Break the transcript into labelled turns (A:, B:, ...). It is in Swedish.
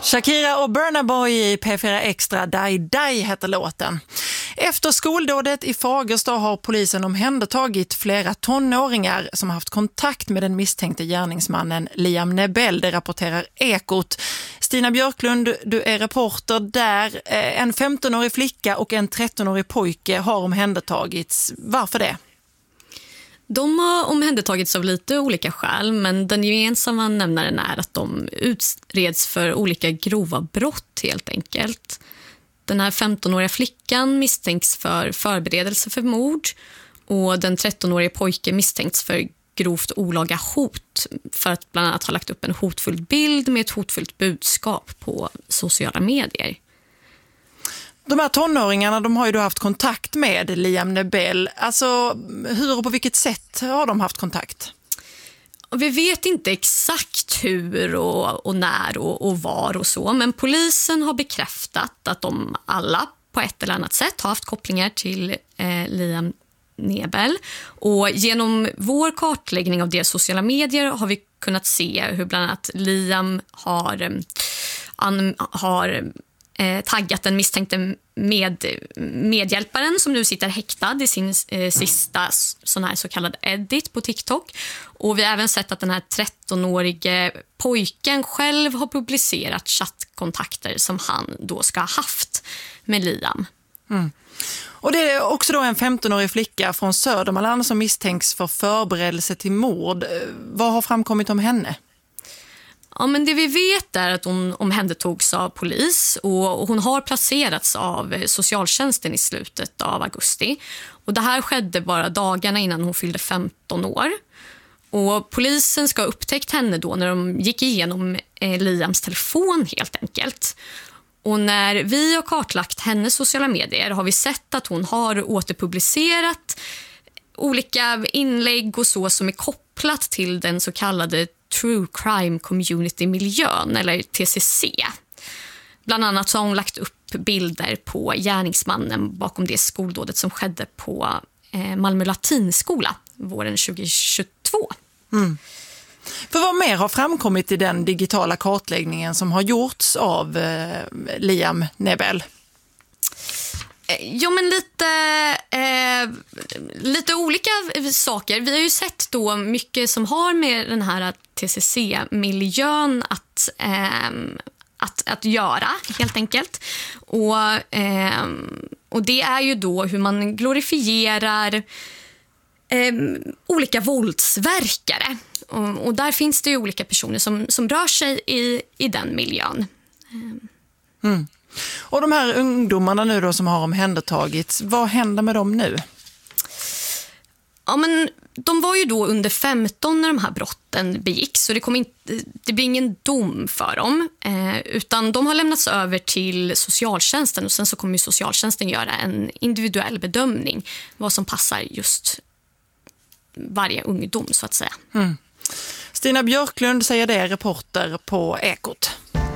A: Shakira och Burna Boy i P4 Extra, Die Die heter låten. Efter skoldådet i Fagersta har polisen omhändertagit flera tonåringar som haft kontakt med den misstänkte gärningsmannen Liam Nebel, det rapporterar Ekot. Stina Björklund, du är reporter där. En 15-årig flicka och en 13-årig pojke har omhändertagits. Varför det?
B: De har omhändertagits av lite olika skäl, men den gemensamma nämnaren är att de utreds för olika grova brott helt enkelt. Den här 15-åriga flickan misstänks för förberedelse för mord och den 13-åriga pojken misstänks för grovt olaga hot för att bland annat ha lagt upp en hotfull bild med ett hotfullt budskap på sociala medier.
A: De här tonåringarna, de har ju då haft kontakt med Liam Nebel. Alltså, hur och på vilket sätt har de haft kontakt?
B: Vi vet inte exakt hur och när och var och så, men polisen har bekräftat att de alla på ett eller annat sätt har haft kopplingar till Liam Nebel. Och genom vår kartläggning av deras sociala medier har vi kunnat se hur bland annat Liam har taggat den misstänkte medhjälparen som nu sitter häktad i sin sista sån här så kallad edit på TikTok. Och vi har även sett att den här 13-årige pojken själv har publicerat chattkontakter som han då ska ha haft med Liam.
A: Mm. Och det är också då en 15-årig flicka från Södermanland som misstänks för förberedelse till mord. Vad har framkommit om henne?
B: Ja, men det vi vet är att hon omhändertogs av polis och hon har placerats av socialtjänsten i slutet av augusti. Och det här skedde bara dagarna innan hon fyllde 15 år. Och polisen ska ha upptäckt henne då när de gick igenom Liams telefon helt enkelt. Och när vi har kartlagt hennes sociala medier har vi sett att hon har återpublicerat olika inlägg och så som är kopplat till den så kallade True Crime Community-miljön, eller TCC. Bland annat så har hon lagt upp bilder på gärningsmannen bakom det skoldådet som skedde på Malmö Latinskola våren 2022.
A: Mm. För vad mer har framkommit i den digitala kartläggningen som har gjorts av Liam Nebel?
B: Ja, men lite olika saker. Vi har ju sett då mycket som har med den här TCC-miljön att göra, helt enkelt. Och det är ju då hur man glorifierar olika våldsverkare. Och där finns det ju olika personer som rör sig i den miljön.
A: Mm. Och de här ungdomarna nu då som har omhändertagits, vad händer med dem nu?
B: Ja, men de var ju då under 15 när de här brotten begicks, så det blir ingen dom för dem. Utan de har lämnats över till socialtjänsten och sen så kommer ju socialtjänsten göra en individuell bedömning vad som passar just varje ungdom så att säga.
A: Mm. Stina Björklund säger det, reporter på Ekot.